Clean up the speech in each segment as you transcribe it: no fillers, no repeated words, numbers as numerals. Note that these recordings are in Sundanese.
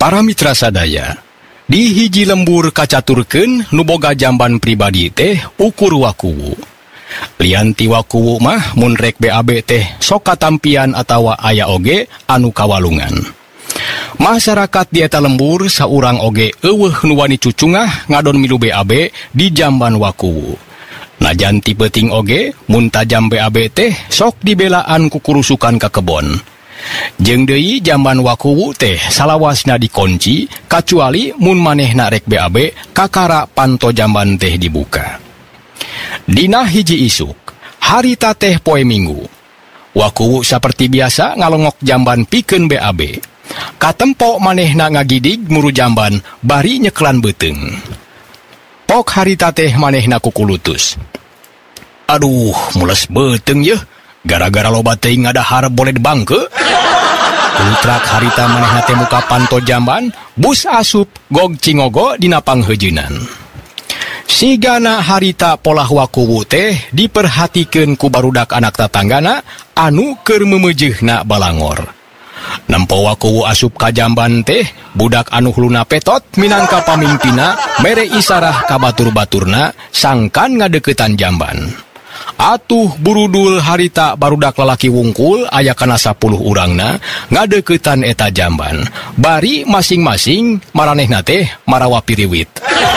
Para mitra sadaya, di hiji lembur kacaturkeun nu boga jamban pribadi teh ukur wakuwu. Lian ti wakuwu mah mun rek BAB teh sok katampian atawa aya oge anu kawalungan. Masyarakat di eta lembur saurang oge eueuh nu wani cucungah ngadon milu BAB di jamban wakuwu. Najan ti peuting oge mun tajam BAB teh sok dibelaan ku kurusukan ka kebon. Jeung deui jamban wakuwu teh salawasna dikunci kacuali mun manehna rek BAB kakara panto jamban teh dibuka. Dina hiji isuk, harita teh poe Minggu. Wakuwu saperti biasa ngalongok jamban pikeun BAB. Katempo manehna ngagidig muru jamban bari nyeklan beuteung. Pok harita teh manehna kukulutus. Aduh, mules beuteung yeuh. Gara-gara loba teuing ngadahar boleh dibangke. Ultrak harita manehna teh muka panto jamban, bus asup gog cingogo dina pangheujeunnan. Sigana harita polah wakuwu teh diperhatikeun ku barudak anak tatanggana anu keur meumeujeunna balangor. Nempo wakuwu asup ka jamban teh, budak anu huluna petot minangka pamimpina mere isarah ka batur-baturna sangkan ngadeuketan jamban. Atuh burudul harita barudak lalaki wungkul aya kana 10 urangna ngadeuketan eta jamban. Bari masing-masing maranehna teh marawa piriwit.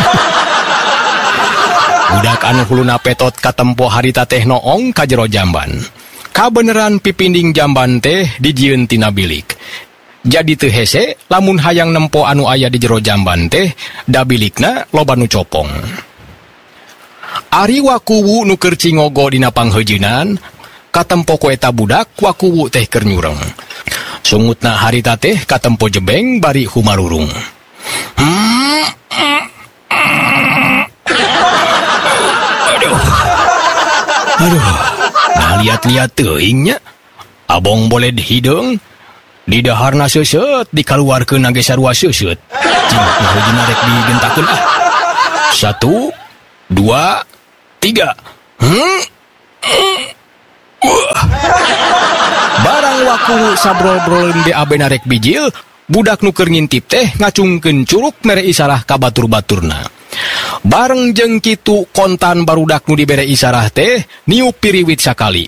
Budak anu huluna petot katempo harita teh noong ka jero jamban. Kabeneran pipinding jamban teh dijieun tina bilik. Jadi teu hese lamun hayang nempo anu aya di jero jamban teh da bilikna loba nu copong. Ari wakuwu nu keur cingogo dina pangheujeunnan, katempo ku eta budak wakuwu teh keur nyureng. Sungutna harita teh katempo jebeng bari humarurung. Aduh, nah liat-liat teuing nya. Abong boleh dihideung, di daharna seuseut dikaluarkeun age sarua seuseut. Cing pangheujeunna rek digentakeun ah. 1, 2, 3. Barang wakuwu sabrol-brolin BAB narek bijil, budak nu keur ngintip teh ngacungkeun curug mere isarah ka batur-baturna. Bareng jeung kitu kontan barudak nu dibere isarah teh niup piriwit sakali.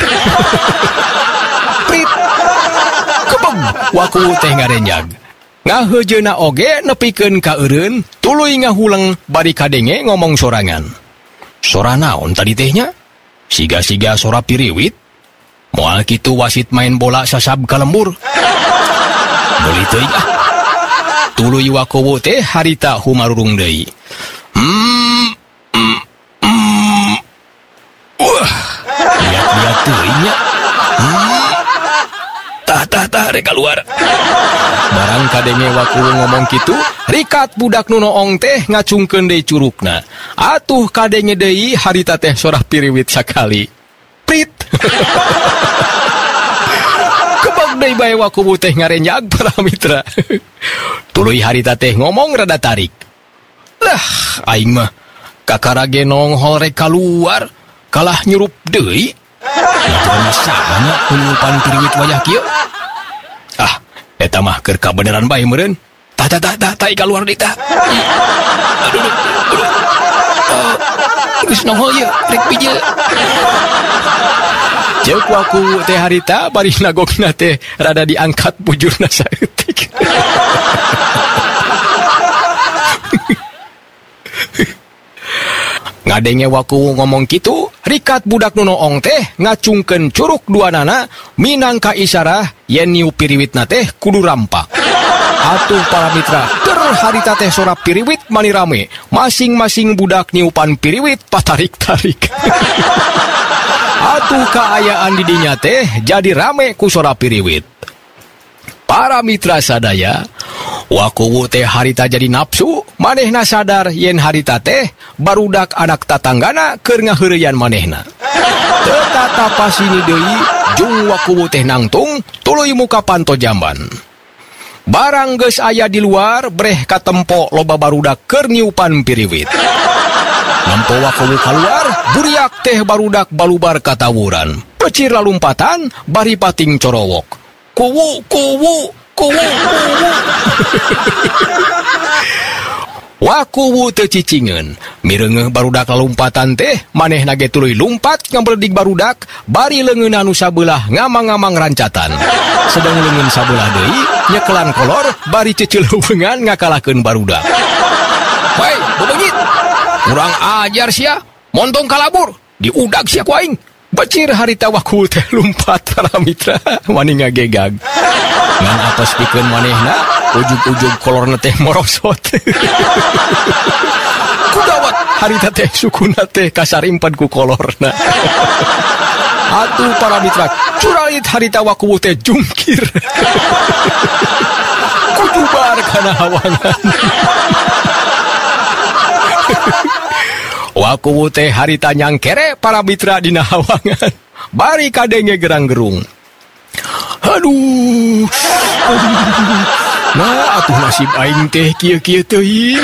Prit. Kebeng wakuwu teh ngarenjag. Ngaheujeuna oge nepikeun ka eureun, tuluy ngahuleng bari kadenge ngomong sorangan. Sora naon tadi tehnya? Siga-siga sora piriwit. Moal kitu wasit main bola sasab ka lembur. Deuli teuing ah. Tuluy wakuwu teh harita humarurung deui. Lihat-lihat teuing nya. Tah rek kaluar. Barang kadenge wakuwu ngomong kitu, rikat budak nu noong teh ngacungkeun deui curugna. Atuh kadenge deui harita teh sorah piriwit sakali. Prit. Kebag deui bae wakuwu teh ngarenjag para mitra. Tuluy harita teh ngomong rada tarik. Lah, aing mah kakara ge nonghol rek kaluar, kalah nyurup deui. Naturan sahana nyurupan piriwit wayah kieu. Ah, eta mah keur kabeneran bae meureun. Tah keluar deui tah. Aduh. Geus nongol ieu, rek bijil. Ceuk wakuwu teh harita bari nagogna teh rada diangkat bujurna saeutik. Ngadenge wakuwu ngomong kitu, rikat budak nu noong teh ngacungkeun curug duanana minangka isarah yen niup piriwitna teh kudu rampak. Atuh para mitra, keur harita teh sorap piriwit mani rame, masing-masing budak niupan piriwit patarik-tarik. Atuh kaayaan di dinya teh jadi rame ku sorap piriwit. Para mitra sadaya, wakuwu teh harita jadi nafsu, manehna sadar yen harita teh barudak anak tatanggana keur ngaheureyan manehna. Teu tatapasini deui jeung wakuwu teh nangtung tuluy muka panto jamban. Barang geus aya di luar breh katempo loba barudak keur niupan piriwit. Nampo wakuwu kaluar, buriak teh barudak balubar katawuran. Pecir lalumpatan bari pating corowok. Kuwu, Kuwu. Wakuwu teu cicingeun, mireungeuh barudak lalumpatan teh, manehna ge tuluy lumpat ngabeledik barudak, bari leungeunna nu sabelah ngamang-ngamang rancatan. Sedang leungeun sabelah deui nyekelan kolor, bari ceceleuweungan ngakalahkeun barudak. Hei, bebeungit. Urang ajar sia, montong kalabur, diudag sia ku aing. Bacir harita wakuwu teh lumpat para mitra, wani ngagegag. Ngan atos pikeun manehna, ujug-ujug kolorna teh morosot. Kudawat harita teh sukuna teh kasarimpad ku kolorna. Atuh para mitra, curalit harita wakuwu teh jungkir. Kujubar kana hawangan. Wakuwu teh harita nyangkere para mitra dina hawangan. Bari kadenge gerang-gerung. Aduh. Nah, atuh nasib aing teh kieu-kieu teuing.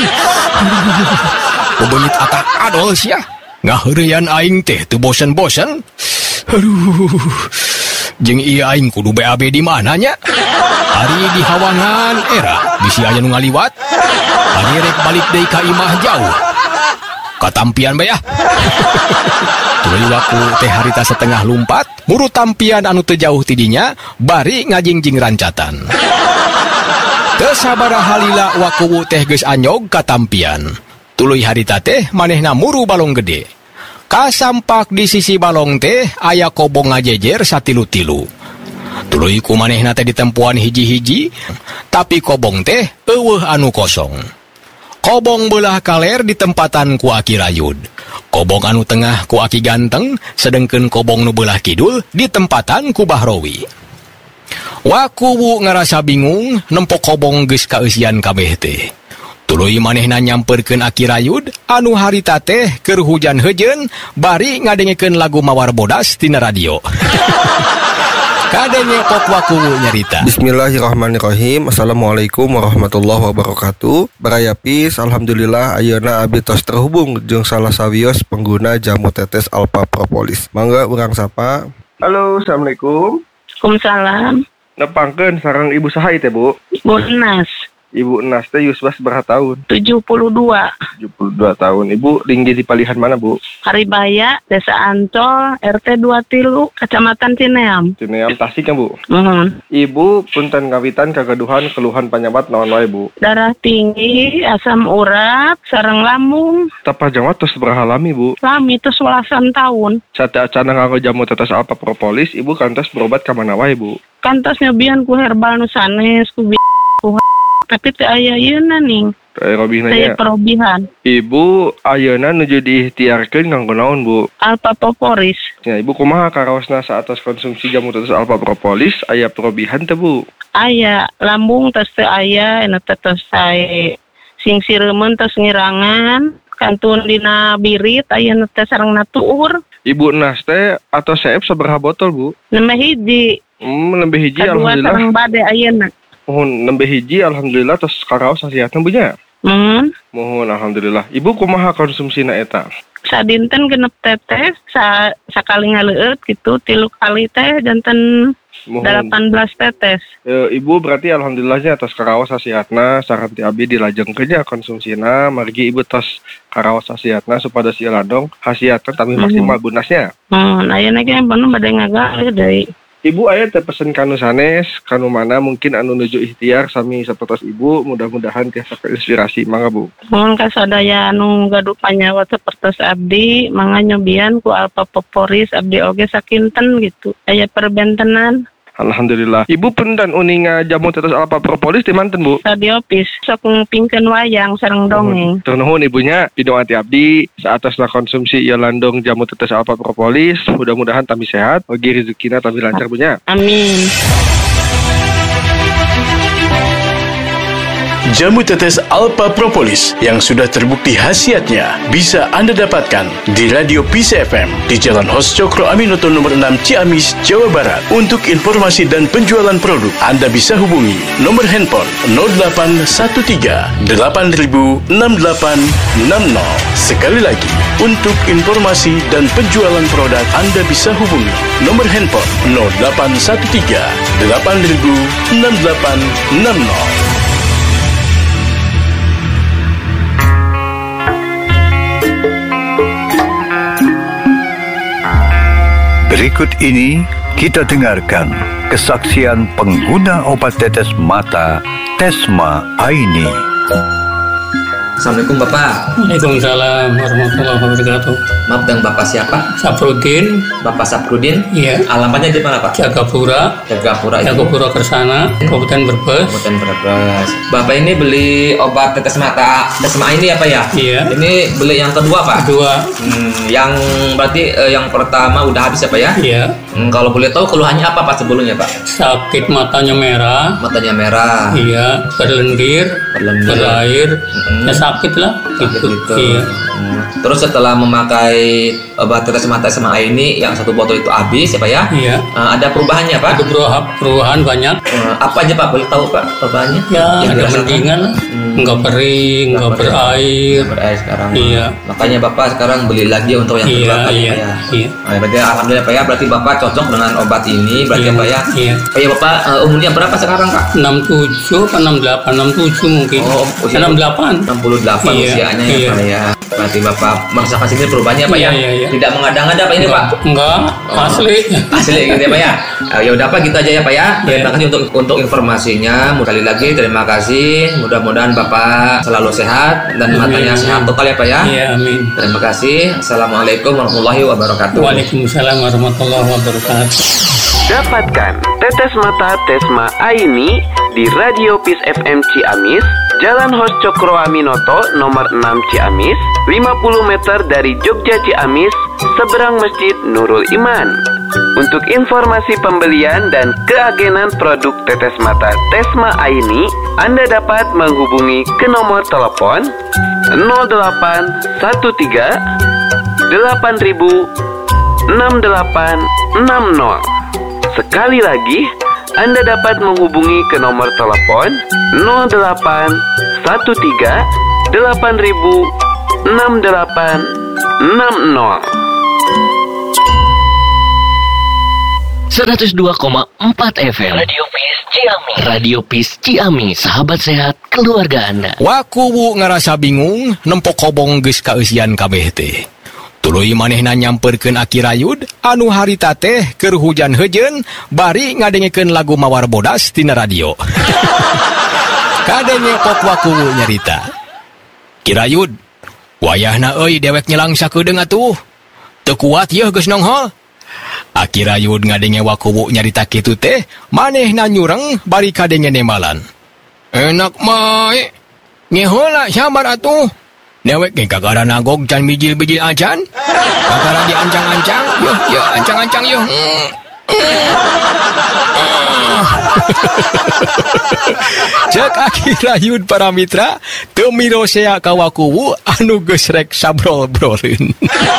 Bebeungit atak adol sia. Ngaheureuyan aing teh teu bosen-bosen. Aduh. Jeung ieu aing kudu BAB di mana nya? Ari di hawangan era bisi aya nu ngaliwat. Ari rek balik deui ka imah jauh. Katampian bae ah. Tuluy waku teh harita setengah lumpat, muru tampian anu teu jauh tidinya, bari ngajingjing rancatan. Teu sabaraha halila wakuwu teh geus anyog katampian. Tuluy harita teh manehna muru balong gede. Kasampak di sisi balong teh aya kobong ngajejer satilu-tilu. Tuluy ku manehna teh ditempuan hiji-hiji, tapi kobong teh eueuh anu kosong. Kobong belah kaler di tempatan ku Aki Rayud. Kobong anu tengah ku Aki Ganteng, sedengkeun kobong nu belah kidul di tempatan ku Bahrowi. Wakuwu ngarasa bingung nempok kobong geus kaeusian kabeh teh. Tuluy manehna nyamperkeun Aki Rayud anu harita teh keur hujan heujeun bari ngadengekeun lagu Mawar Bodas tina radio. Kadenge pok wakuwu nyarita. Bismillahirrahmanirrahim. Assalamualaikum warahmatullahi wabarakatuh. Baraya peace, alhamdulillah ayeuna abdi tos terhubung jeung salah sawios pengguna jamu tetes Alpha Propolis. Mangga urang sapa. Halo, assalamualaikum. Waalaikumsalam. Nepangkeun sareng Ibu saha teh, Bu? Bu Enas. Ibu Enas teh yusbas berapa tahun? 72. 72 tahun. Ibu tinggi di palihan mana, Bu? Haribaya, Desa Ancol, RT 23, Kecamatan Cineam. Cineam Tasik ya, Bu? Ibu punten ngawitan kagaduhan keluhan panyabat naon wae, Bu? darah tinggi, asam urat, sareng lambung. Tapa jawat tos berapa lami, Bu? Lami itu 11 tahun. Sate acana nganggo jamu tetes Alpha Propolis, Ibu kantos berobat ka mana wae, Bu? Kantos nyobian ku herbal nu sanes, ku tapi teu aya yeuna ning. Saya perobihan. Ibu ayeuna nuju diikhtiarkeun nganggo naon, Bu? Alpha Propolis. Ya, Ibu kumaha karaosna saatos konsumsi jamu tetes Alpha Propolis aya perobihan teh, Bu? Aya lambung tos teu aya, ena tos sae sing sireumeun tos ngirangan, kantun dina birit ayeuna teh sarengna tuur. Ibu Nas teh atau CF sabaraha botol, Bu? Nembe hiji. Nembe hiji Kadua alhamdulillah. sareng bade ayeuna. Mohon nembe hiji alhamdulillah tos karaos hasiatna Bu nya. Mohon alhamdulillah. Ibu kumaha konsumsina eta? Sadinten genep tetes, sakali ngaleueut gitu, 3 kali teh janten 18 tetes. Ibu berarti alhamdulillahnya atas karaos hasiatna saran ti abdi dilajengkeun nya konsumsina, margi Ibu tos karaos hasiatna supados ieu ladong hasiatna tapi maksimal bunasnya. Ayeuna ge bener bade ngagalih deui. Ibu aya teh pesen kanu sanes, kanu mana mungkin anu nuju ikhtiar sami sapertos Ibu, mudah-mudahan tiasa inspirasi. Mangga, Bu. Mohon kasadaya anu gaduh panyawa sapertos abdi, mangga nyobian ku Alpha Propolis abdi oge sakinten gitu. Aya perbentenan. Alhamdulillah. Ibu punten uninga jamu tetes Alpha Propolis di manten, Bu? Radiopis, sok ngupingkeun wayang sareng dongeng. Tur nuhun ibunya, pidoati abdi saatosna konsumsi ieu landong jamu tetes Alpha Propolis, mudah-mudahan tami sehat, oge rezekina tami lancar bunya. Amin. jamu tetes Alpha Propolis yang sudah terbukti khasiatnya bisa Anda dapatkan di Radio Peace FM di Jalan Hos Cokro Aminoto nomor 6 Ciamis, Jawa Barat. Untuk informasi dan penjualan produk, Anda bisa hubungi nomor handphone 0813 8000 6860. Sekali lagi, untuk informasi dan penjualan produk, Anda bisa hubungi nomor handphone 0813 8000 6860. Berikut ini kita dengarkan kesaksian pengguna obat tetes mata Tesma Aini. Assalamualaikum Bapak. Waalaikumsalam warahmatullahi wabarakatuh. Maaf, dengan Bapak siapa? Saprudin. Bapak Saprudin? Iya. Alamatnya di mana Pak? Jagapura Kersana, Kabupaten Brebes. Bapak ini beli obat tetes mata Tesma ini apa ya? Iya. Ini beli yang kedua Pak? Kedua. Yang berarti yang pertama udah habis ya Pak ya? Iya. Kalau boleh tahu keluhannya apa Pak sebelumnya Pak? Sakit matanya merah. Matanya merah. Iya. Berlendir. Berair. Ya sakit lah. Gitu. Iya. Terus setelah memakai obat tetes mata Tesma ini yang satu botol itu habis ya Pak ya? Iya. Ada perubahannya Pak? Ada perubahan banyak. Apa aja Pak? Boleh tahu Pak perubahannya? Ya, ada mendingan lah. Enggak kering, enggak berair. Berair sekarang. Iya. Makanya Bapak sekarang beli lagi untuk yang kedua kali iya, ya. Iya. Nah, berarti alhamdulillah Pak ya. Berarti Bapak cocok dengan obat ini berarti iya, Pak ya. Iya. Pak ya Bapak umurnya berapa sekarang Pak? 67 atau 68, 67 mungkin. Oh, 68. 68 iya, usianya iya. ya Pak ya. Berarti Bapak merasakan sini perubahannya Pak ya. Iya. Tidak mengada-ngada Pak ini Pak. Enggak, asli. Asli gitu ya Pak ya. Ya udah Pak, gitu aja ya Pak ya. Terima kasih untuk informasinya. Sekali lagi terima kasih. Mudah-mudahan Bapak selalu sehat dan matanya sehat total ya Pak ya. Iya, amin. Terima kasih. Assalamualaikum warahmatullahi wabarakatuh. Waalaikumsalam warahmatullahi wabarakatuh. Dapatkan tetes mata Tesma Aini di Radio Peace FM Ciamis, Jalan Hos Cokro Aminoto nomor 6 Ciamis, 50 meter dari Jogja Ciamis, seberang Masjid Nurul Iman. Untuk informasi pembelian dan keagenan produk tetes mata Tesma Aini, Anda dapat menghubungi ke nomor telepon 0813 8000 6860. Sekali lagi, Anda dapat menghubungi ke nomor telepon 0813 8000 6860. 102,4 FM Radio Peace Ciamis. Radio Peace Ciamis, sahabat sehat keluarga Anda. Wakuwu ngerasa bingung nempok kobong geus kausian kabeh teh. Tuluy manehna nyamperkeun Aki Rayud anu harita teh keur hujan heujeun bari ngadengekeun lagu Mawar Bodas tina radio. Kadenge pok wakuwu nyarita. Ki Rayud, wayahna euy dewek nyelang sakedeung atuh. Teu kuat yeuh geus nonghol. Aki Rayud ngadenge wakuwu nyarita kitu teh, manehna nyureng bari kadenge nemalan. Enak mae. Ngeheula sabar atuh. Dewek ge kagara nagog can bijil-bijil acan. Kagara diancang-ancang. Yuh, ancang-ancang yuh. Cek Aki Rayud para mitra, teu mirosea ka wakuwu anu geus rek sabrol-brolin.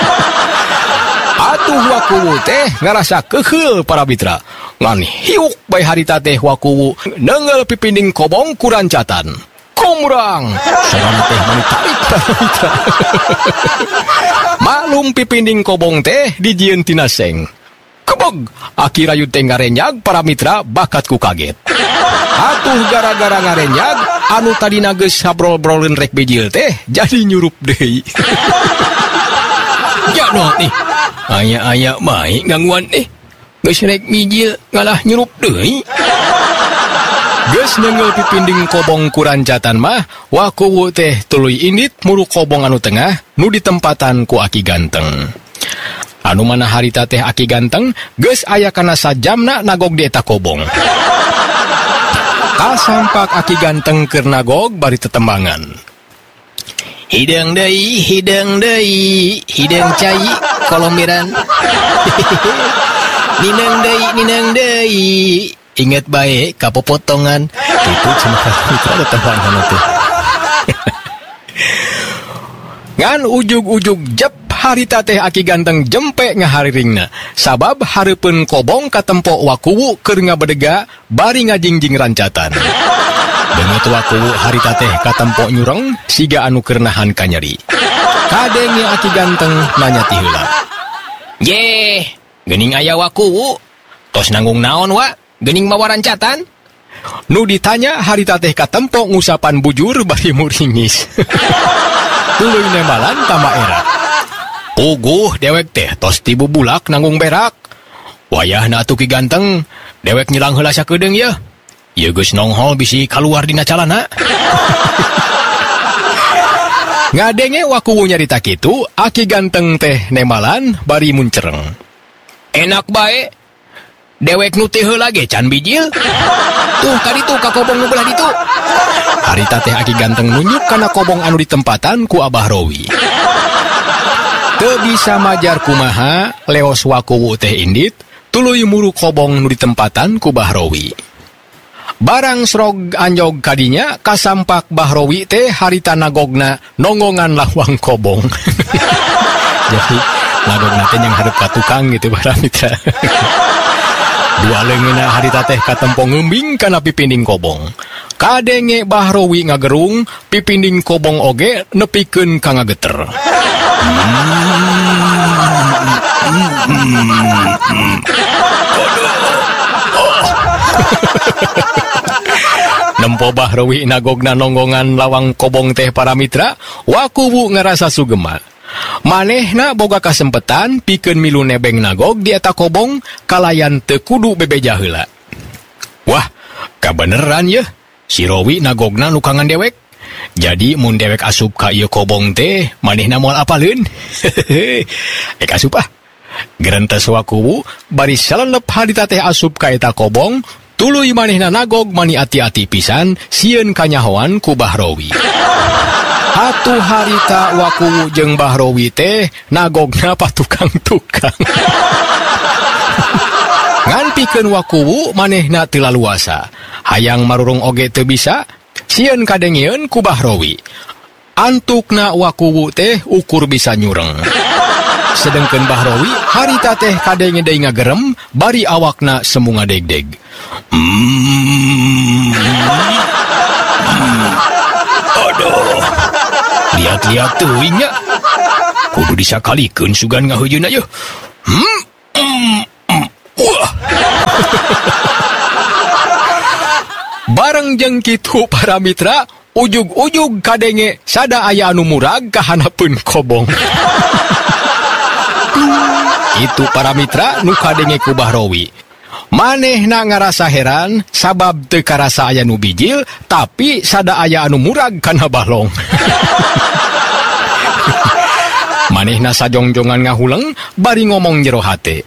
Atuh wakuwu teh ngarasa keheul para mitra. Ngan hiuk bae harita teh wakuwu neungeul pipinding kobong kurancatan. Komurang sarana teh manitarik para mitra. Maklum pipinding kobong teh dijieun tina seng. Kebog Aki Rayud teh ngarenyag para mitra bakat ku kaget. Atuh gara-gara ngarenyag anu tadina geus sabrol-brolin rek bijil teh jadi nyurup deui. Ya noh nih. Aya-aya bae gangguan nih. Geus rek mijil ngalah nyurup deui. Geus neungeul pipinding kobong kurancatan mah wakuwu teh tuluy indit muru kobong anu tengah nu ditempatan ku Aki Ganteng. Anu mana harita teh Aki Ganteng geus aya kana sajamna nagog di eta kobong. Kasampak Aki Ganteng keur nagog bari tetembangan. Hideung deui, hideung cai kolombiran. Nineng deui. Ingat bae kapopotongan. Itu cuma Mitra tetepan tuh. Ngan ujug-ujug jep harita teh aki ganteng jempe ngahariringna. Sabab hareupeun kobong katempo wakuwu keur ngabedega bari ngajingjing rancatan. Beungeut wakuwu harita teh katempo nyureng siga anu keur nahan kanyeri. Kadenge aki ganteng nanya ti heula. "Ye, geuning aya wakuwu. Tos nanggung naon wa? Geuning mawa rancatan?" Nu ditanya harita teh katempo ngusapan bujur bari muringis. Tuluy nemalan tama era. Puguh dewek teh tos tibu bulak nanggung berak. Wayahna atuh ki ganteng, dewek nyilang heula sakedeung ye. Ieu geus nonghol bisi kaluar dina calana. Ngadenge wakuwu nyarita kitu, aki ganteng teh nemalan bari muncereng. "Enak bae. Dewek nu teh heula ge can bijil. Tuh kaditu ka kobong nu belah ditu." Harita teh aki ganteng nunjuk kana kobong anu ditempatan ku Abah Rowi. Teu bisa majar kumaha leos wakuwu teh indit tuluy muru kobong nu ditempatan ku Bahrowi. Barang srog anjog kadinya kasampak Bahrowi teh harita nagogna nonggongan lawang kobong. Jadi nagogna teh yang hareup ka tukang gitu para mitra. Dua leungeunna harita teh katempo ngeumbing kana pipinding kobong. Kadenge Bahrowi ngagerung pipinding kobong oge nepikeun ka ngageter. Nempo Bahrowi nagogna nonggongan lawang kobong teh para mitra, wakuwu ngerasa sugema. Manehna boga kasempetan pikeun milu nebeng nagog di eta kobong kalayan teu kudu bebeja heula. Wah, kabeneran yeuh. Si Rowi nagogna nu kangen dewek. Jadi mun dewek asup ka ieu kobong teh manehna moal apaleun. Asup ah. Gerentes wakuwu bari salelep harita teh asup ka eta kobong, tuluy manehna nagog mani ati-ati pisan sieun kanyahoan ku Bahrowi. Atuh harita wakuwu jeung Bahrowi teh nagogna patukang-tukang. Ngan pikeun wakuwu manehna teu laluasa. Hayang marurung oge teu bisa, sieun kadengieun ku Bahrowi. Antukna wakuwu teh ukur bisa nyureng. Sedengkeun Bahrowi harita teh kadenge deui ngagerem bari awakna semu ngadegdeg. Aduh. Lihat-lihat teuing nya. Kudu disakalikeun sugan ngahejeun ayeuna. Wah. Bareng jeung kitu para mitra, ujug-ujug kadenge sada aya anu murag ka hanapeun kobong. Itu para mitra nu kadenge ku Bahrowi. Manehna ngarasa heran sabab teu karasa aya nu bijil tapi sada aya anu murag kana balong. Manehna sajongjongan ngahuleng bari ngomong jero hate.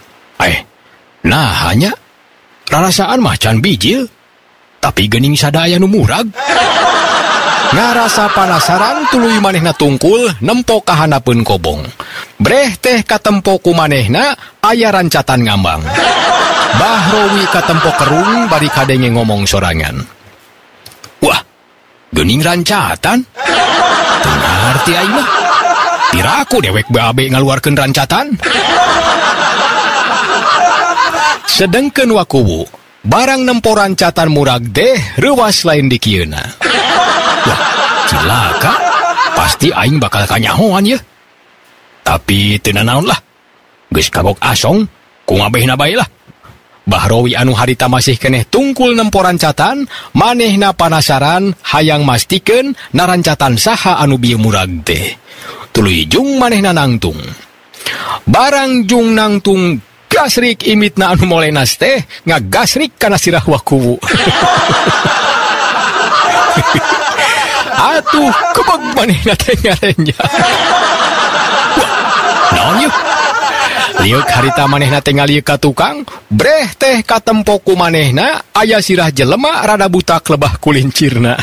Nah hanya rarasaan mah can bijil tapi geuning sada aya nu murag. Ngarasa panasaran tuluy manehna tungkul nempo ka hanapeun kobong. Breh teh katempo ku manehna aya rancatan ngambang. Bahrowi katempo kerung bari kadenge ngomong sorangan. Wah, geuning rancatan? Teu ngarti aing mah. Piraku dewek babe ngaluarkeun rancatan? Sedengkeun wakuwu, barang nempo rancatan murag deh reuwas lain di kieuna. Wah, cilaka. Pasti aing bakal kanyahoan ya. Tapi teu nanaon lah. Geus kagok asong, ku ngabehna bae lah. Bahrowi anu harita masih keneh tungkul nempo rancatan, manehna panasaran hayang mastikeun narancatan saha anu bieu murag teh. Tuluy jung manehna nangtung. Barang jung nangtung gasrik imitna anu molenas teh ngagasrik kana sirah wakuwu. Atuh kebeg manehna teh ngarenya. Naon yeuh? Liuk harita manehna teh ngalieu ka tukang, breh teh katempo ku manehna aya sirah jelema rada butak lebah kulincirna.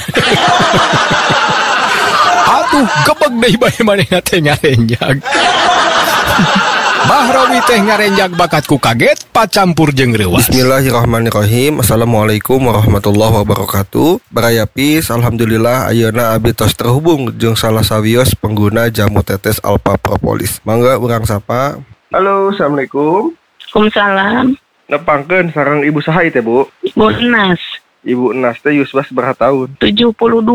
Atuh gebeg deui bae manehna teh ngarenjag. Bahrawi teh ngarenjak bakatku kaget pacampur jeung reuwas. Bismillahirrahmanirrahim. Assalamualaikum warahmatullahi wabarakatuh. Barayapis, alhamdulillah ayeuna abdi tos terhubung jeung salah sawios pengguna jamu tetes Alpha Propolis. Mangga urang sapa. Halo, assalamualaikum. Waalaikumsalam. Nepangkeun sareng Ibu saha teh, Bu? Ibu Enas. Ibu Enas teh yuswa sabaraha tahun? 72.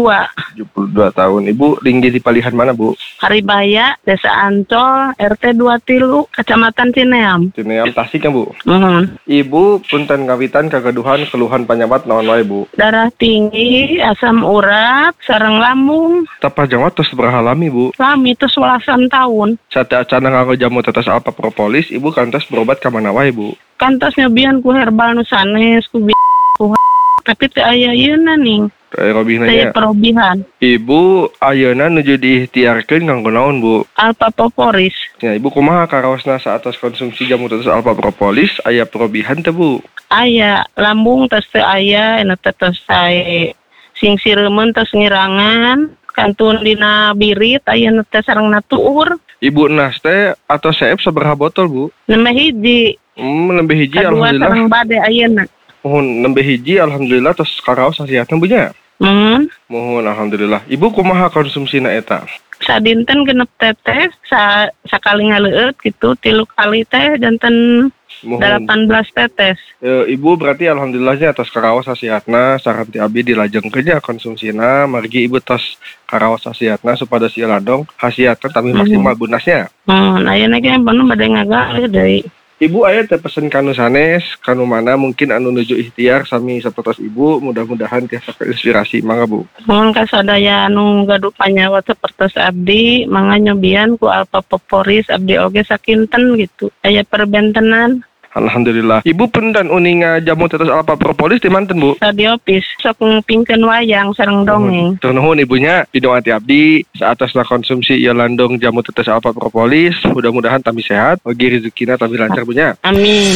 72 tahun. Ibu tinggi di palihan mana, Bu? Haribaya, Desa Ancol, RT 23, Kecamatan Cineam. Cineam Tasik kan, Bu? Ibu punten ngawitan kagaduhan keluhan panyabat naon wae, Bu? Darah tinggi, asam urat, sareng lambung. Tapajang tos sabaraha lami, Bu? Lami tos 12 tahun. Sateacana nganggo jamu tetes Alpha Propolis, Ibu kantos berobat ka mana wae, Bu? Kantos nyobian ku herbal nu sanes, ku tapi teu aya yeuna ning. Saya perobihan. Ibu ayeuna nuju diikhtiarkeun nganggo naon, Bu? Alpha Propolis. Ya, Ibu kumaha karaosna saatos konsumsi jamu tetes Alpha Propolis aya perobihan teh, Bu? Aya lambung tos teu aya, anu tos sae sing sireumeun tos ngirangan, kantun dina birit aya nu teh sareng natuur. Ibu Nas teh atau seep sabaraha botol, Bu? Nembeh hiji. Nembeh hiji alhamdulillah. Kadua sareng bade ayeuna. Mohon nembeh hiji alhamdulillah tos karaos hasiatna Bu nya. Mohon alhamdulillah. Ibu kumaha konsumsina eta? Sadinten genep tetes, sakali ngaleueut gitu, 3 kali teh janten 18 tetes. Ibu berarti alhamdulillahnya atas karaos hasiatna saran ti abdi dilajengkeun nya konsumsina, margi Ibu tos karaos hasiatna supados ieu ladong hasiatna tapi maksimal bunasnya. Ayeuna ge panu bade ngagalih deui. Ibu aya teh pesen kanu sanes, kanu mana mungkin anu nuju ikhtiar sami sapertos Ibu, mudah-mudahan tiasa inspirasi mangga, Bu. Mohon kasadaya anu gaduh panyawa sapertos abdi, mangga nyobian ku Alpha Propolis abdi oge sakinten gitu. Aya perbentenan. Alhamdulillah. Ibu punten uninga jamu tetes Alpha Propolis di manten, Bu? Radio Pis, sok ngupingkeun wayang sareng dongeng. Tur nuhun Ibunya, pidongati abdi saatosna konsumsi ieu landong jamu tetes Alpha Propolis, mudah-mudahan tami sehat, oge rezekina tami lancar, Bunya. Amin.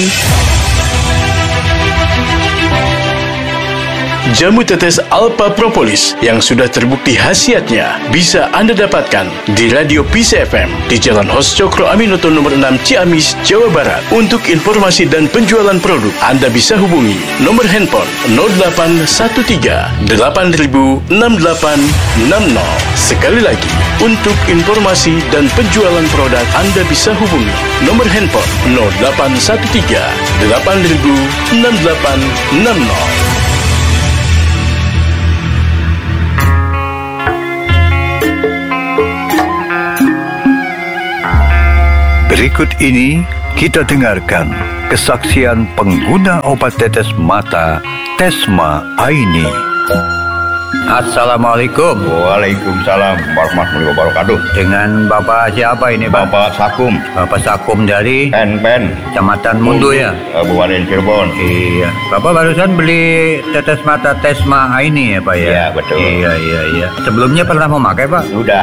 Jamu tetes Alpha Propolis yang sudah terbukti khasiatnya bisa Anda dapatkan di Radio Peace FM di Jalan Hos Cokro Aminoto nomor 6 Ciamis, Jawa Barat. Untuk informasi dan penjualan produk, Anda bisa hubungi nomor handphone 0813 8000 6860. Sekali lagi, untuk informasi dan penjualan produk, Anda bisa hubungi nomor handphone 0813 8000 6860. Berikut ini kita dengarkan kesaksian pengguna obat tetes mata Tesma Aini. Assalamualaikum. Waalaikumsalam warahmatullahi wabarakatuh. Dengan Bapak siapa ini, Pak? Bapak Sakum. Bapak Sakum dari Pen. Kecamatan Mundu ya? Kabupaten Cirebon. Iya. Bapak barusan beli tetes mata Tesma Aini ya, Pak ya? Iya, betul. Iya. Sebelumnya pernah memakai, Pak? Sudah.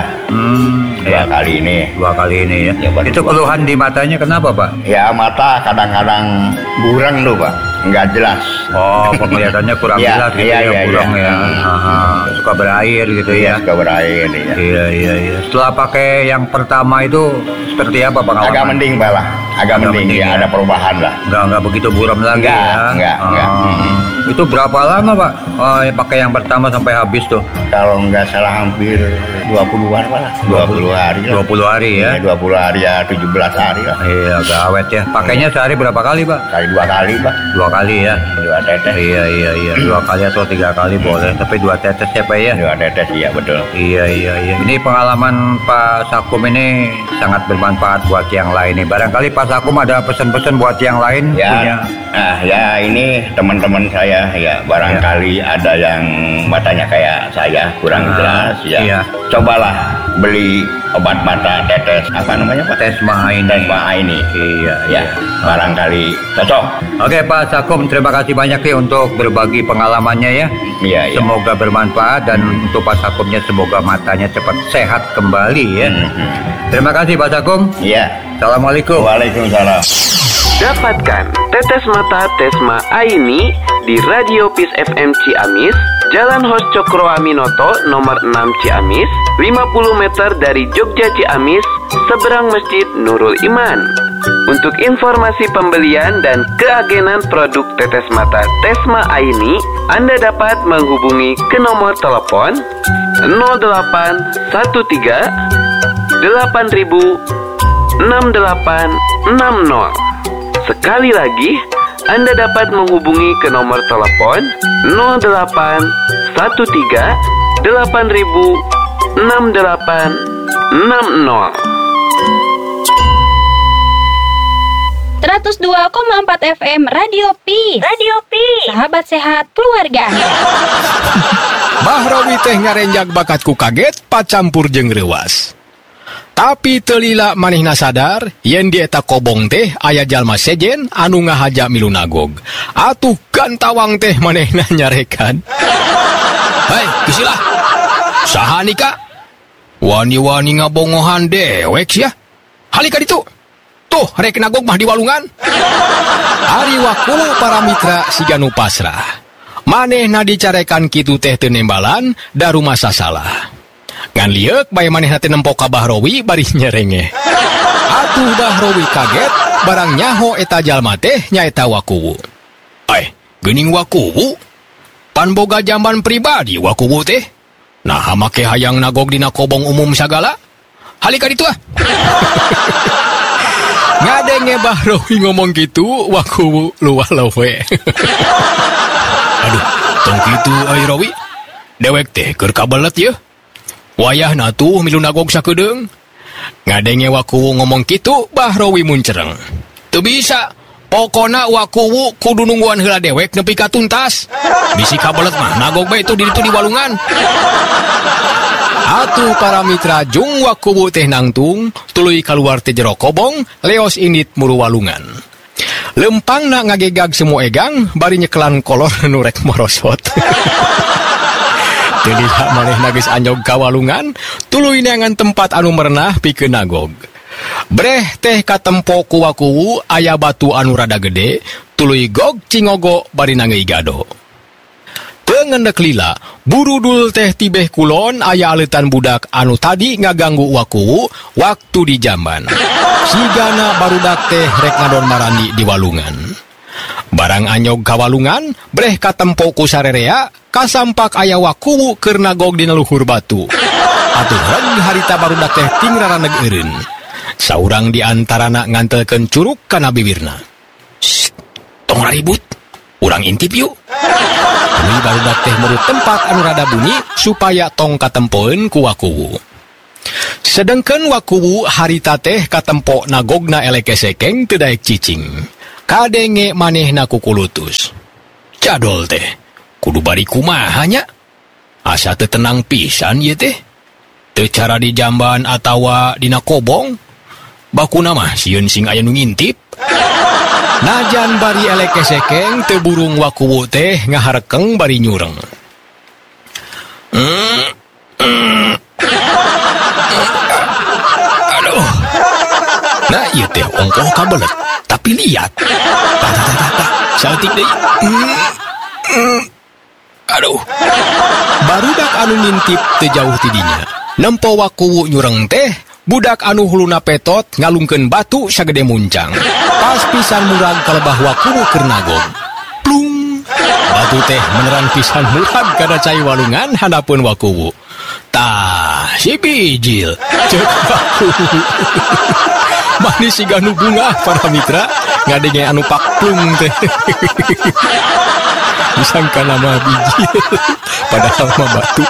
Dua kali ini ya. Itu keluhan di matanya kenapa, Pak? Ya, mata kadang-kadang burang tuh, Pak. Enggak jelas. Oh, penglihatannya kurang jelas gitu ya, burang ya. Suka berair gitu ya. Suka berair ya. Iya. Setelah pakai yang pertama itu seperti apa pengalaman? Agak mending, Pak lah. Agak mending ya, ada perubahan lah. Enggak begitu buram lagi Enggak. Itu berapa lama, Pak? Pakai yang pertama sampai habis tuh? Kalau enggak salah hampir 20-an, Pak lah. 20 hari lah. 20 hari ya? 20 hari ya, 17 hari lah. Iya, agak awet ya. Pakainya sehari berapa kali, Pak? Kali 2 kali, Pak. 2 kali ya? 2 tetes. Iya. 2 kali atau 3 kali boleh. Tapi 2 tetes ya, Pak ya? 2 tetes, iya betul. Iya. Ini pengalaman Pak Sakum ini sangat bermanfaat buat yang lain nih. Barangkali Pak Sakum ada pesan-pesan buat yang lain ya, punya? Ya ini teman-teman saya ya barangkali ada yang matanya kayak saya kurang jelas ya. Iya. Cobalah beli obat mata tetes apa namanya, Pak? Tesma Aini. Iya. Barangkali cocok. Oke, Pak Sakum, terima kasih banyak nih untuk berbagi pengalamannya ya. Iya. Semoga bermanfaat dan untuk Pak Sakumnya semoga matanya cepat sehat kembali ya. Terima kasih Pak Sakum. Iya. Assalamualaikum. Waalaikumsalam. Dapatkan tetes mata Tesma Aini di Radio Peace FM Ciamis, Jalan Hos Cokro Aminoto nomor 6 Ciamis, 50 meter dari Jogja Ciamis, seberang Masjid Nurul Iman. Untuk informasi pembelian dan keagenan produk tetes mata Tesma Aini, Anda dapat menghubungi ke nomor telepon 0813 8000 6860. Sekali lagi, Anda dapat menghubungi ke nomor telepon 0813 8000 6860. 102,4 FM Radio Peace. Radio Peace. Sahabat sehat keluarga. Bahrowi teh ngarenjak bakatku kaget pacampur jeung reuwas. Tapi teu lila manehna sadar yen di eta kobong teh aya jalma sejen anu ngahaja milu nagog. Atuh gantawang teh manehna nyarekan. Hei, bisilah. Saha nika? Wani-wani ngabongohan dewek sia. Halika ditu. Tuh, rek nagog mah di walungan. Ari waku para mitra siganu pasrah. Manehna dicarekan kitu teh teu nembalan da rumah sasalah. Ngan lieuk bae manehna teh nempo ka Bahrowi bari nyerengeh. Atuh Bahrowi kaget barang nyaho eta jalma teh nyaeta Wakuwu. Geuning Wakuwu? Pan boga jamban pribadi Wakuwu teh. Nah make hayang nagog dina kobong umum sagala. Halika ditu ah. Ngadenge Bahrowi ngomong gitu, Wakuwu luwah lewe. Aduh, tong kitu ai Rowi. Dewek teh keur kabelet yeuh. Wayahna tuh milu nagog sakedeung. Ngadenge Wakuwu ngomong kitu, Bahrowi muncereng. Teu bisa. Pokona Wakuwu kudu nungguan heula dewek nepi ka tuntas. Bisi kabelet mah nagog bae itu di walungan. Atuh para mitra jung Wakuwu teh nangtung tuluy kaluar teh jero kobong leos indit muru walungan. Lempangna ngagegag semu egang bari nyekelan kolor nu rek morosot. Teu lila manehna geus anjog ka walungan tuluy neangan tempat anu merenah pikeun nagog. Breh teh katempo ku Wakuwu aya batu anu rada gede tuluy gog cingogo bari nangeui gado. Ngendek lila, burudul teh tibeh kulon aya aleutan budak anu tadi ngaganggu Wakuwu waktu di jamban. Sigana barudak teh rek ngadon marandi di walungan. Barang anyog ka walungan, breh katempo ku sarerea, kasampak aya Wakuwu keur nagog dina luhur batu. Atuh reng harita barudak teh ting raraneg eureun. Saurang di antarana ngantelkeun curug kana bibirna. Tong ribut, urang intip yuk. Ini barudak teh meurut tempat anu rada bunyi supaya tong katempoeun ku Wakuwu. Sedengkeun Wakuwu harita teh katempo nagogna eleke sekeng teu daek cicing. Kadenge manehna kukulutus. Jadol teh, kudu bari kumaha nya? Asa teu tenang pisan ieu teh. Teu cara di jamban atawa dina kobong. Bakuna mah sieun sing aya nu ngintip. Najan bari eleke sekeng teu burung Wakuwu teh ngaharekeng bari nyureng. Aduh. Nah ieu teh ongkoh kabelet, tapi liat. Saeutik deui. Aduh. Barudak anu ngintip teu jauh ti dinya. Nempo Wakuwu nyureng teh budak anu huluna petot ngalungkeun batu sagede muncang. Pas pisan murag kalebah Wakuwu keur nagog. Plung. Batu teh meneran pisan murag kana cai walungan handapeun Wakuwu. Tah, si bijil. Ceuk Wakuwu. Manis siga nu bunga para mitra ngadenge anu pakplung teh. Disangka nama bijil padahal mah batu.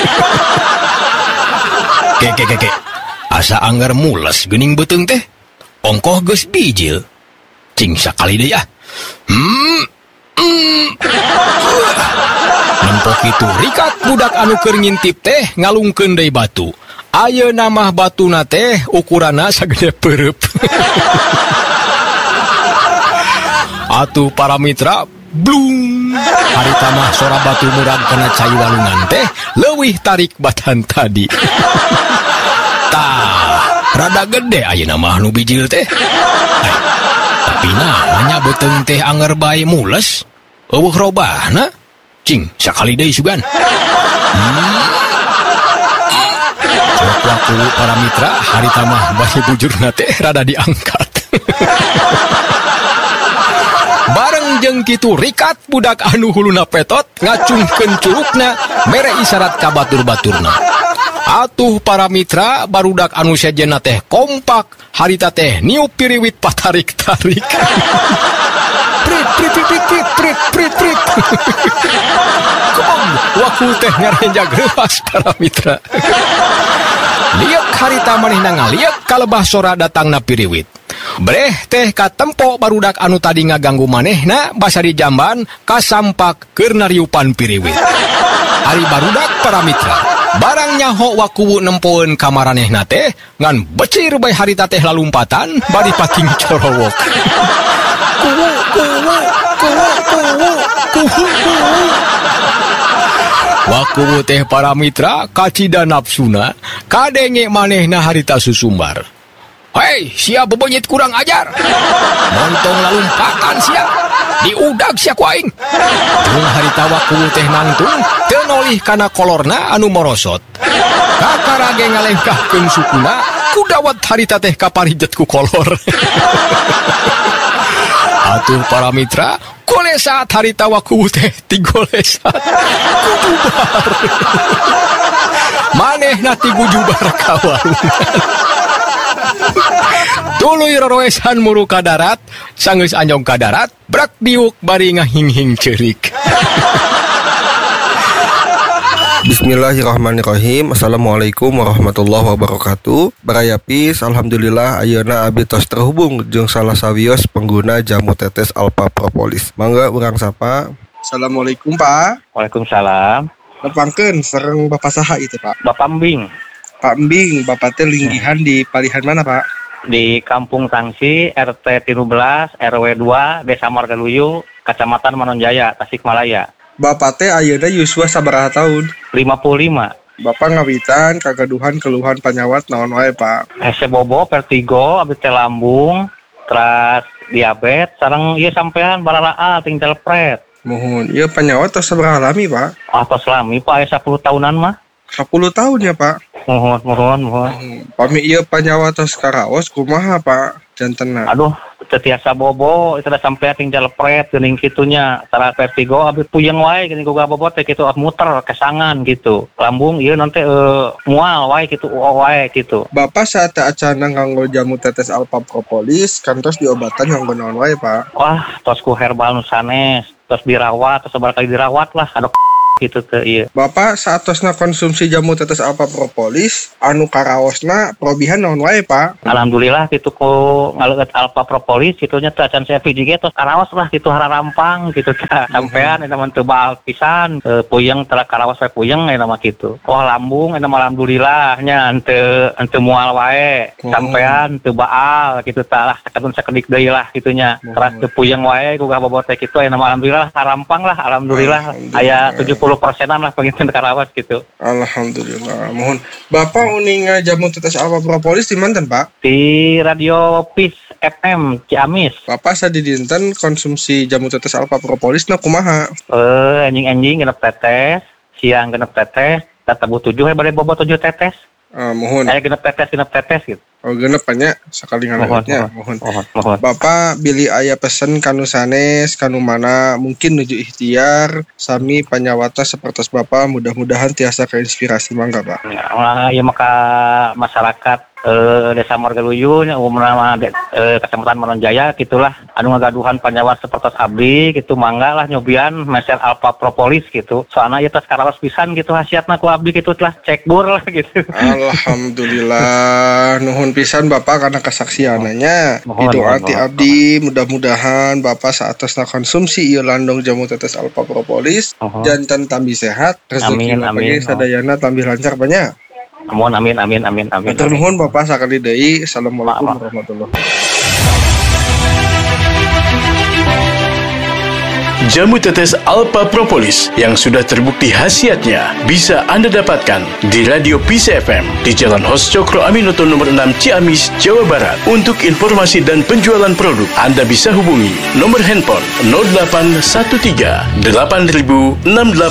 Keke. Asa anggar mules geuning beuteung teh. Ongkoh geus bijil. Cing sakali deui ah. Nempo kitu rikat budak anu keur ngintip teh ngalungkeun deui batu. Ayeuna mah batuna teh ukuranna sagede peureub. Atuh para mitra, blung. Harita mah sora batu murag kana cai walungan teh leuwih tarik batan tadi. Rada gede ayeuna mah nu bijil teh. Tapi nya beuteung teh anger bae mules. Eueuh robahna. Cing, sakali deui sugan. Cok Wakuwu para mitra, harita mah bae bujurna teh rada diangkat. Bareng jeung kitu rikat budak anu huluna petot ngacungkeun curugna mere isyarat ka batur-baturna. Atuh para mitra barudak anu sejenna teh kompak harita teh niup piriwit patarik-tarik. Prit prit prit prit prit prit prit. Kom waku teh ngarenjag reuas para mitra. Liek harita manehna ngaliek kalebah sora datangna piriwit. Breh teh katempo barudak anu tadi ngaganggu manehna basa di jamban kasampak keur nariupan piriwit. Ari barudak para mitra barang nyaho wakuwu nempoeun ka maranehna teh ngan becir bae harita teh lalumpatan bari pating corowok. Kuwu kuwu kuwu kuwu kuwu kuwu. Wakuwu teh para mitra kacida nafsuna kadenge manehna harita susumbar. Hei, sia bebonyit kurang ajar. Montong lalumpatan sia. Diudag sia ku aing. Jeung harita wakuwu teh nangtung teu nolih kana kolorna anu morosot. Kakarage ngalengkahkeun sukuna ku dawat harita teh kaparijet ku kolor. Atuh para mitra, golesat harita wakuwu teh tigolesat ku jubar. Manehna ti gujubar ka warungan. Tuluy roroesan muru ka darat, sanggeus anjong ka darat, brak biuk bari ngahing-hing ceurik. Bismillahirrahmanirrahim. Assalamualaikum warahmatullahi wabarakatuh. Baraya Peace, alhamdulillah ayeuna abdi tos terhubung jeung salah sawios pengguna jamu tetes Alpha Propolis. Mangga urang sapa. Assalamualaikum Pak. Waalaikumsalam. Nepangkeun sareng Bapak saha itu Pak? Bapak Embing. Pak Embing, Bapak teh linggihan di palihan mana Pak? Di Kampung Tangsi, RT 13, RW 2, Desa Margaluyu, Kecamatan Manonjaya, Tasikmalaya. Bapak teh ayeuna yuswa sabaraha tahun? 55. Bapak ngawitan kagaduhan keluhan panyawat naon wae Pak? Hese bobo, vertigo, abdi teh lambung, terus diabetes, sareng ieu sampean baralaa tinggal pret. Mohon, ieu panyawat tos sabaraha lami Pak? Tos lami Pak, 10 tahunan mah. 10 tahun ya Pak? Mohon. Pami ieu panyawa tos karaos kumaha Pak? Jantenna. Aduh, tetiasa bobo, itu udah sampai tinggal pret geuning kitunya. Tara vertigo abis puyeng wae geuning boga bobo teh kitu muter kesangan gitu. Lambung ieu nanti mual wae kitu wae gitu. Bapak saat acana nganggo jamu tetes Alpha Propolis kantos diobatan nganggo naon wae Pak? Wah, tos ku herbal nu sanes, tos dirawat, tos sabar kali dirawat lah. Aduh gitu teh ieu. Bapak saatosna konsumsi jamu tetes Alpha Propolis anu karaosna probihan naon wae Pak? Alhamdulillah kitu ku ngaleueut Alpha Propolis kitunya teh acan saya PJG tos karaos lah kitu hararampang gitu teh. Sampean eta mah teu baal pisan, puyeng tara karaos wae puyeng eta mah kitu. Oh lambung eta mah alhamdulillah nya henteu moal wae. Sampean teu baal kitu tah lah sakadun sakedik deui lah kitunya. Teras teu puyeng wae gugah bobot teh kitu eta mah alhamdulillah harampang lah alhamdulillah. Aya 70%-an lah penginten karawas gitu. Alhamdulillah. Mohon Bapak uning jamu tetes Alpha Propolis di manten Pak? Di Radio Peace FM Ciamis. Bapak sadidinten konsumsi jamu tetes Alpha Propolis na kumaha? Anjing-anjing genep tetes, siang genep tetes, tabu 7 bade bobot 7 tetes. Mohon. Genep tetes gitu. Oh genep nya sakali ngaleutnya. Mohon. Bapak bilih aya pesen kanu sanes kanu mana mungkin nuju ikhtiar sami panyawata sapertos Bapak mudah-mudahan tiasa keinspirasi mangga Pak. Ya maka masyarakat Desa Margaluyu umumna Kecamatan Manonjaya gitulah anu ngagaduhan panyawat sapertos abdi gitu mangga lah nyobian meser Alpha Propolis gitu. Soalna ieu tos karaos pisan gitu hasiatna ku abdi gitu lah cek bur lah gitu. Alhamdulillah nuhun pisan Bapak karena kesaksiananya. Itu arti abdi mudah-mudahan Bapak saatosna konsumsi ieu landong jamu tetes Alpha Propolis janten tambi sehat rezeki bagi sadayana tambi lancar banyak. Amin. Matur nuhun Bapak sakali deui. Assalamualaikum warahmatullahi wabarakatuh. Jamu tetes Alpha Propolis yang sudah terbukti khasiatnya bisa Anda dapatkan di Radio Peace FM di Jalan Hos Cokro Aminoto nomor 6 Ciamis, Jawa Barat. Untuk informasi dan penjualan produk, Anda bisa hubungi nomor handphone 0813 8000 6860.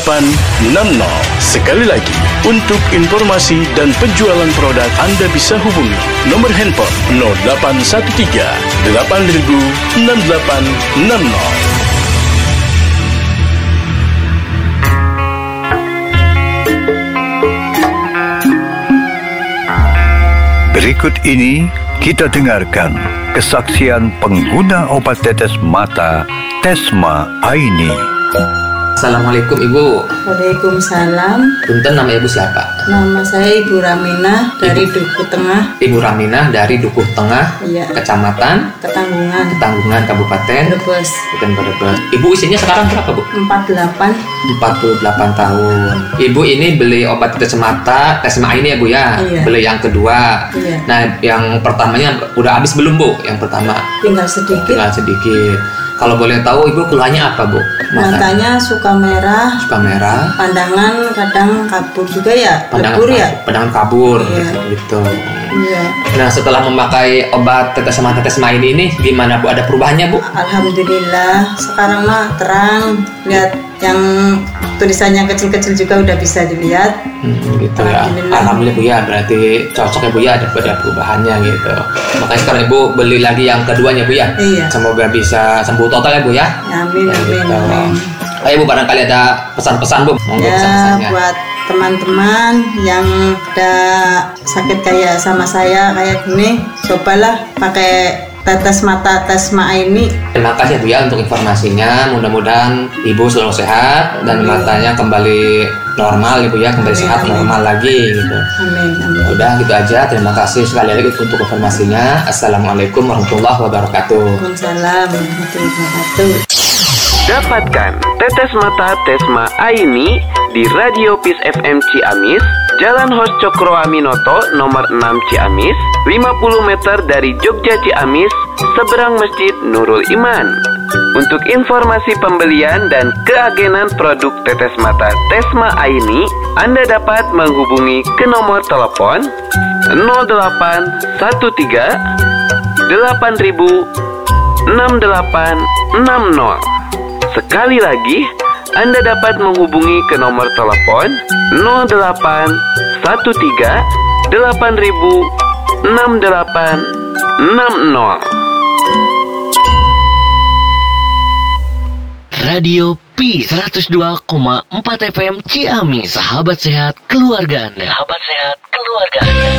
Sekali lagi, untuk informasi dan penjualan produk, Anda bisa hubungi nomor handphone 0813 8000 6860. Berikut ini kita dengarkan kesaksian pengguna obat tetes mata Tesma Aini. Assalamualaikum Ibu. Waalaikumsalam. Punten, nama Ibu siapa? Nama saya Ibu Raminah dari Dukuh Tengah. Ibu Raminah dari Dukuh Tengah, iya. Kecamatan Ketanggungan, Kabupaten Brebes. Ibu usianya sekarang berapa, Bu? 48 tahun. Ibu ini beli obat tetes mata Tesma ini ya, Bu ya? Iya. Beli yang kedua. Iya. Nah, yang pertamanya udah habis belum, Bu? Yang pertama? Tinggal sedikit. Kalau boleh tahu Ibu keluhannya apa, Bu? Matanya suka merah. Pandangan kadang kabur juga ya. Pandangan kabur. Iya. Gitu. Iya. Nah, setelah memakai obat tetes mata Tesma ini gimana, Bu? Ada perubahannya, Bu? Alhamdulillah. Sekarang mah terang. Lihat yang tulisannya kecil-kecil juga udah bisa dilihat. Gitu ya. Alhamdulillah, Bu ya. Berarti cocok ya, Bu ya, ada perubahannya gitu. Makanya sekarang Ibu beli lagi yang keduanya, Bu ya. Iya. Semoga bisa sembuh total ya, Bu ya. Amin. Ayo, Bu, barangkali ada pesan-pesan, Bu. Monggo pesan-pesannya. Buat teman-teman yang ada sakit kayak sama saya kayak gini, cobalah pakai tetes mata Tesma ini. Terima kasih, Bu ya, untuk informasinya. Mudah-mudahan Ibu selalu sehat dan matanya kembali normal, Ibu ya, kembali sehat normal lagi gitu. Amin. Udah gitu aja. Terima kasih sekali lagi untuk informasinya. Assalamualaikum warahmatullahi wabarakatuh. Waalaikumsalam warahmatullahi wabarakatuh. Dapatkan tetes mata Tesma Aini di Radio Peace FM Ciamis, Jalan Hos Cokro Aminoto nomor 6 Ciamis, 50 meter dari Jogja Ciamis, seberang Masjid Nurul Iman. Untuk informasi pembelian dan keagenan produk tetes mata Tesma Aini, Anda dapat menghubungi ke nomor telepon 0813 8000 6860. Sekali lagi, Anda dapat menghubungi ke nomor telepon 0813 8000 6860. Radio Peace 102,4 FM Ciamis, sahabat sehat keluarga Anda.